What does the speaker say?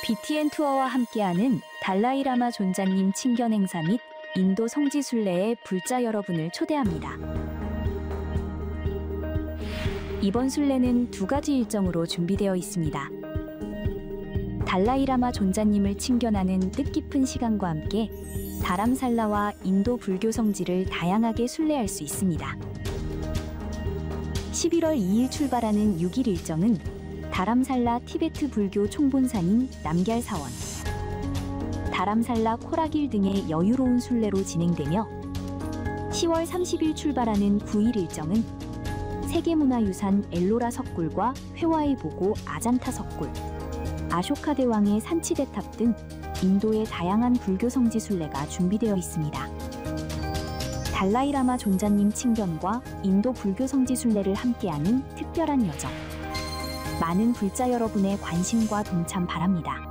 BTN 투어와 함께하는 달라이라마 존자님 친견 행사 및 인도 성지 순례에 불자 여러분을 초대합니다. 이번 순례는 두 가지 일정으로 준비되어 있습니다. 달라이라마 존자님을 친견하는 뜻깊은 시간과 함께 다람살라와 인도 불교 성지를 다양하게 순례할 수 있습니다. 11월 2일 출발하는 6일 일정은 다람살라 티베트 불교 총본산인 남걀사원, 다람살라 코라길 등의 여유로운 순례로 진행되며 10월 30일 출발하는 9일 일정은 세계문화유산 엘로라 석굴과 회화의 보고 아잔타 석굴, 아쇼카 대왕의 산치대탑 등 인도의 다양한 불교 성지 순례가 준비되어 있습니다. 달라이라마 존자님 친견과 인도 불교 성지 순례를 함께하는 특별한 여정. 많은 불자 여러분의 관심과 동참 바랍니다.